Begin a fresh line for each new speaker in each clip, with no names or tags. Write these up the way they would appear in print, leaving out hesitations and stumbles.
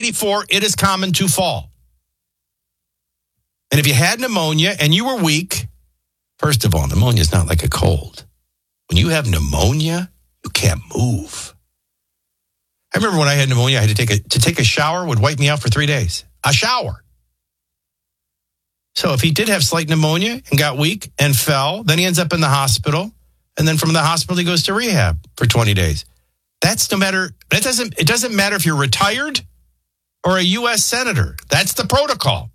before, it is common to fall. And if you had pneumonia and you were weak, first of all, pneumonia is not like a cold. When you have pneumonia, you can't move. I remember when I had pneumonia, I had to take a shower would wipe me out for 3 days. A shower. So if he did have slight pneumonia and got weak and fell, then he ends up in the hospital. And then from the hospital, he goes to rehab for 20 days. It doesn't matter if you're retired or a U.S. senator. That's the protocol.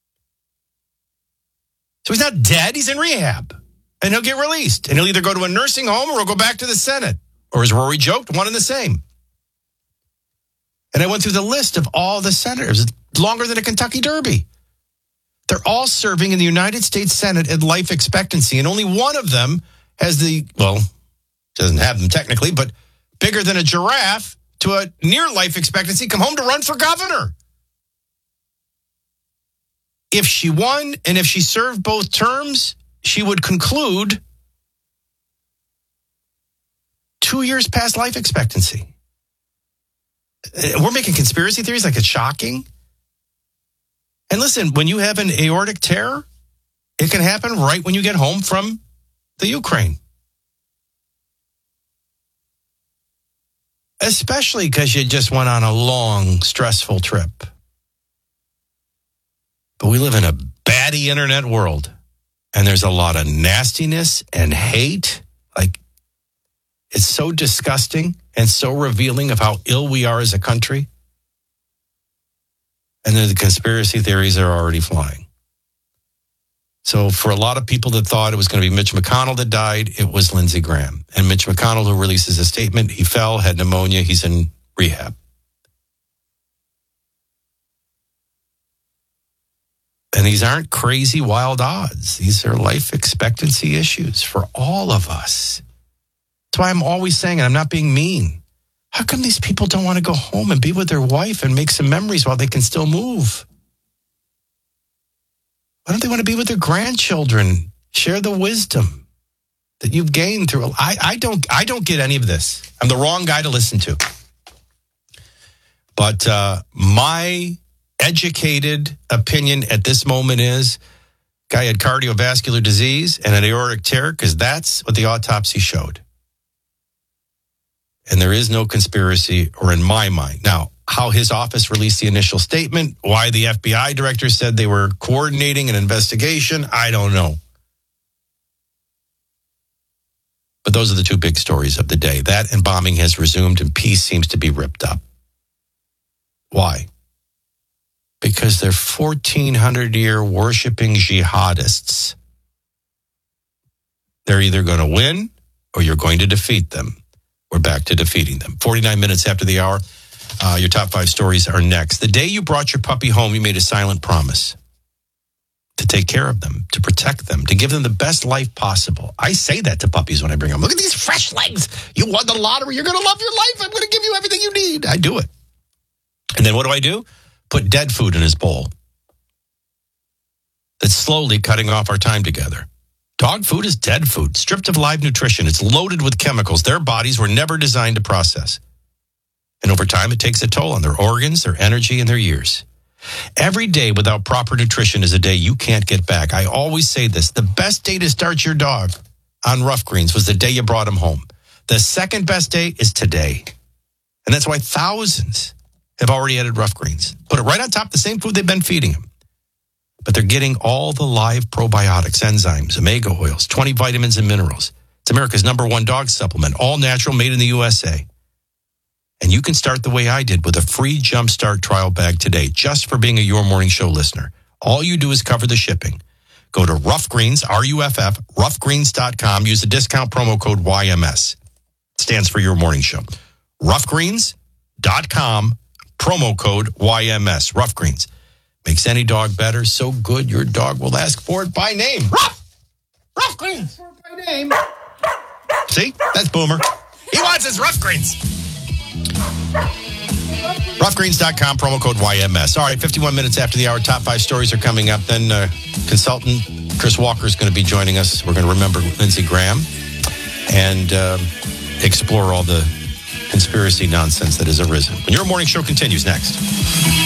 So he's not dead. He's in rehab. And he'll get released. And he'll either go to a nursing home or he'll go back to the Senate. Or as Rory joked, one and the same. And I went through the list of all the senators. It's longer than a Kentucky Derby. They're all serving in the United States Senate at life expectancy. And only one of them has doesn't have them technically, but bigger than a giraffe to a near life expectancy, come home to run for governor. If she won and if she served both terms, she would conclude 2 years past life expectancy. We're making conspiracy theories like it's shocking. And listen, when you have an aortic tear, it can happen right when you get home from the Ukraine. Especially because you just went on a long, stressful trip. But we live in a batty internet world. And there's a lot of nastiness and hate. Like, it's so disgusting and so revealing of how ill we are as a country. And then the conspiracy theories are already flying. So for a lot of people that thought it was going to be Mitch McConnell that died, it was Lindsey Graham. And Mitch McConnell, who releases a statement, he fell, had pneumonia, he's in rehab. And these aren't crazy, wild odds. These are life expectancy issues for all of us. That's why I'm always saying, and I'm not being mean, how come these people don't want to go home and be with their wife and make some memories while they can still move? Why don't they want to be with their grandchildren? Share the wisdom that you've gained through. I don't get any of this. I'm the wrong guy to listen to. But my educated opinion at this moment is guy had cardiovascular disease and an aortic tear because that's what the autopsy showed. And there is no conspiracy, or in my mind. Now, how his office released the initial statement, why the FBI director said they were coordinating an investigation, I don't know. But those are the two big stories of the day. That and bombing has resumed and peace seems to be ripped up. Why? Because they're 1,400-year worshiping jihadists. They're either going to win or you're going to defeat them. We're back to defeating them. 49 minutes after the hour. Your top 5 stories are next. The day you brought your puppy home, you made a silent promise to take care of them, to protect them, to give them the best life possible. I say that to puppies when I bring them. Look at these fresh legs. You won the lottery. You're going to love your life. I'm going to give you everything you need. I do it. And then what do? Put dead food in his bowl. That's slowly cutting off our time together. Dog food is dead food, stripped of live nutrition. It's loaded with chemicals their bodies were never designed to process. And over time, it takes a toll on their organs, their energy, and their years. Every day without proper nutrition is a day you can't get back. I always say this. The best day to start your dog on Rough Greens was the day you brought him home. The second best day is today. And that's why thousands have already added Rough Greens. Put it right on top of the same food they've been feeding him. But they're getting all the live probiotics, enzymes, omega oils, 20 vitamins and minerals. It's America's #1 dog supplement, all natural, made in the USA. And you can start the way I did with a free Jumpstart trial bag today, just for being a Your Morning Show listener. All you do is cover the shipping. Go to Rough Greens, RUFF, roughgreens.com. Use the discount promo code YMS. It stands for Your Morning Show. Roughgreens.com, promo code YMS. Rough Greens. Makes any dog better, so good your dog will ask for it by name. Rough Greens. By name. See? That's Boomer. He wants his Rough Greens. Roughgreens.com, promo code YMS. All right, 51 minutes after the hour, top 5 stories are coming up. Then consultant Chris Walker is going to be joining us. We're going to remember Lindsey Graham and explore all the conspiracy nonsense that has arisen. When Your Morning Show continues next.